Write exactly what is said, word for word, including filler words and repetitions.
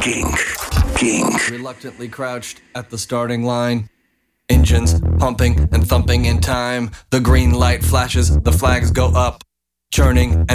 Kink. Kink. Reluctantly crouched at the starting line. Engines pumping and thumping in time. The green light flashes, the flags go up. Churning and